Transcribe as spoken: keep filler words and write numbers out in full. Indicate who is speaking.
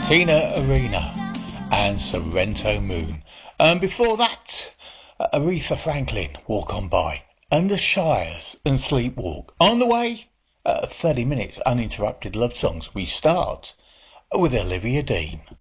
Speaker 1: Tina Arena and Sorrento Moon. And before that, Aretha Franklin, Walk On By, and The Shires and Sleepwalk. On the way, uh, thirty minutes uninterrupted love songs. We start with Olivia Dean.